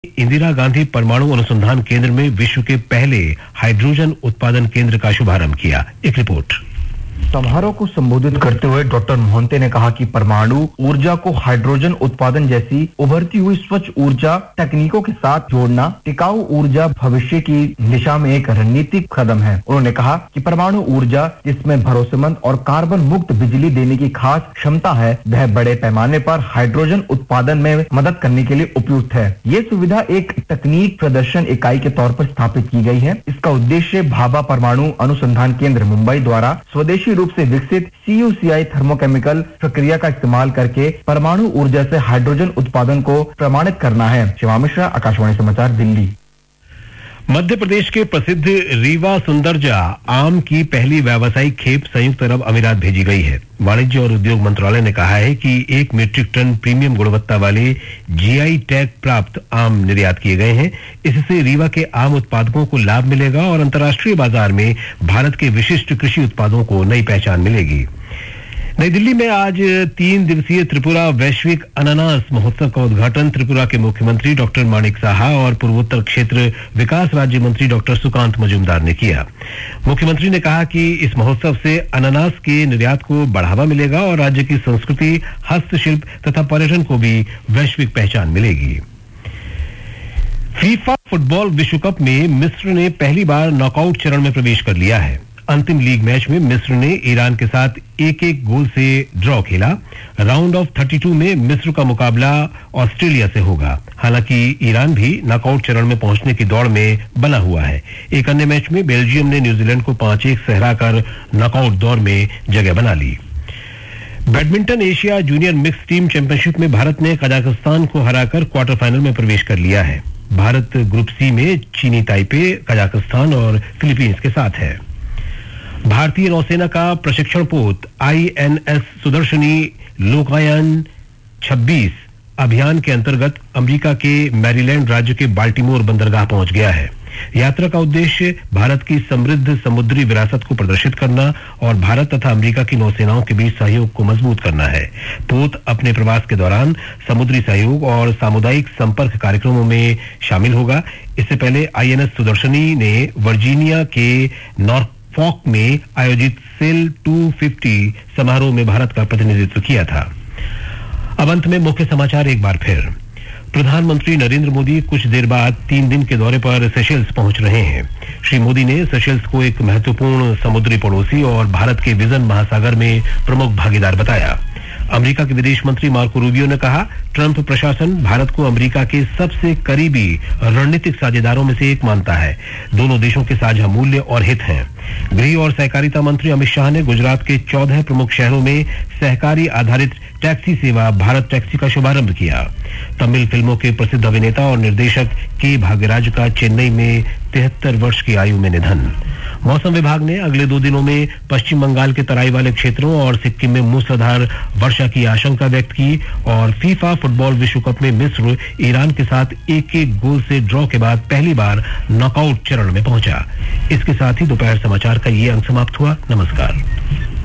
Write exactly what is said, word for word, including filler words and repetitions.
इंदिरा गांधी परमाणु अनुसंधान केंद्र में विश्व के पहले हाइड्रोजन उत्पादन केंद्र का शुभारंभ किया। एक रिपोर्ट। समारोह को संबोधित करते हुए डॉक्टर मोहंते ने कहा कि परमाणु ऊर्जा को हाइड्रोजन उत्पादन जैसी उभरती हुई स्वच्छ ऊर्जा तकनीकों के साथ जोड़ना टिकाऊ ऊर्जा भविष्य की दिशा में एक रणनीतिक कदम है। उन्होंने कहा कि परमाणु ऊर्जा जिसमें भरोसेमंद और कार्बन मुक्त बिजली देने की खास क्षमता है, वह बड़े पैमाने पर हाइड्रोजन उत्पादन में मदद करने के लिए उपयुक्त है। ये सुविधा एक तकनीक प्रदर्शन इकाई के तौर पर स्थापित की गई है। इसका उद्देश्य भाभा परमाणु अनुसंधान केंद्र मुंबई द्वारा स्वदेशी रूप से विकसित सी यू सी आई थर्मोकेमिकल प्रक्रिया का इस्तेमाल करके परमाणु ऊर्जा से हाइड्रोजन उत्पादन को प्रमाणित करना है। शिवा मिश्रा, आकाशवाणी समाचार, दिल्ली। मध्य प्रदेश के प्रसिद्ध रीवा सुंदरजा आम की पहली व्यावसायिक खेप संयुक्त अरब अमीरात भेजी गई है। वाणिज्य और उद्योग मंत्रालय ने कहा है कि एक मीट्रिक टन प्रीमियम गुणवत्ता वाले जी आई टैग प्राप्त आम निर्यात किए गए हैं। इससे रीवा के आम उत्पादकों को लाभ मिलेगा और अंतर्राष्ट्रीय बाजार में भारत के विशिष्ट कृषि उत्पादों को नई पहचान मिलेगी। नई दिल्ली में आज तीन दिवसीय त्रिपुरा वैश्विक अनानास महोत्सव का उद्घाटन त्रिपुरा के मुख्यमंत्री डॉक्टर माणिक साहा और पूर्वोत्तर क्षेत्र विकास राज्य मंत्री डॉक्टर सुकांत मजूमदार ने किया। मुख्यमंत्री ने कहा कि इस महोत्सव से अनानास के निर्यात को बढ़ावा मिलेगा और राज्य की संस्कृति, हस्तशिल्प तथा पर्यटन को भी वैश्विक पहचान मिलेगी। फीफा फुटबॉल विश्व कप में मिस्र ने पहली बार नॉकआउट चरण में प्रवेश कर लिया है। अंतिम लीग मैच में मिस्र ने ईरान के साथ एक एक गोल से ड्रॉ खेला। राउंड ऑफ बत्तीस में मिस्र का मुकाबला ऑस्ट्रेलिया से होगा। हालांकि ईरान भी नॉकआउट चरण में पहुंचने की दौड़ में बना हुआ है। एक अन्य मैच में बेल्जियम ने न्यूजीलैंड को पांच एक से हराकर नॉकआउट दौर में जगह बना ली। Badminton Asia junior mix team championship में भारत ने कजाकिस्तान को हराकर क्वार्टर फाइनल में प्रवेश कर लिया है। भारत ग्रुप सी में चीनी ताइपे, कजाकिस्तान और फिलीपींस के साथ है। भारतीय नौसेना का प्रशिक्षण पोत आई एन एस सुदर्शनी लोकायन छब्बीस अभियान के अंतर्गत अमेरिका के मैरीलैंड राज्य के बाल्टीमोर बंदरगाह पहुंच गया है। यात्रा का उद्देश्य भारत की समृद्ध समुद्री विरासत को प्रदर्शित करना और भारत तथा अमेरिका की नौसेनाओं के बीच सहयोग को मजबूत करना है। पोत अपने प्रवास के दौरान समुद्री सहयोग और सामुदायिक संपर्क कार्यक्रमों में शामिल होगा। इससे पहले आई एन एस सुदर्शनी ने वर्जीनिया के नॉर्थ फॉक में आयोजित सेल दो सौ पचास समारोह में भारत का प्रतिनिधित्व किया था। अब अंत में मुख्य समाचार एक बार फिर। प्रधानमंत्री नरेंद्र मोदी कुछ देर बाद तीन दिन के दौरे पर सेशेल्स पहुंच रहे हैं। श्री मोदी ने सेशेल्स को एक महत्वपूर्ण समुद्री पड़ोसी और भारत के विजन महासागर में प्रमुख भागीदार बताया। अमेरिका के विदेश मंत्री मार्को रूबियो ने कहा, ट्रंप प्रशासन भारत को अमेरिका के सबसे करीबी रणनीतिक साझेदारों में से एक मानता है। दोनों देशों के साझा मूल्य और हित हैं। गृह और सहकारिता मंत्री अमित शाह ने गुजरात के चौदह प्रमुख शहरों में सहकारी आधारित टैक्सी सेवा भारत टैक्सी का शुभारंभ किया। तमिल फिल्मों के प्रसिद्ध अभिनेता और निर्देशक के भाग्यराज का चेन्नई में तिहत्तर वर्ष की आयु में निधन। मौसम विभाग ने अगले दो दिनों में पश्चिम बंगाल के तराई वाले क्षेत्रों और सिक्किम में मूसलाधार वर्षा की आशंका व्यक्त की। और फीफा फुटबॉल विश्व कप में मिस्र ईरान के साथ एक एक गोल से ड्रॉ के बाद पहली बार नॉकआउट चरण में पहुंचा। इसके साथ ही दोपहर समाचार का ये अंक समाप्त हुआ। नमस्कार।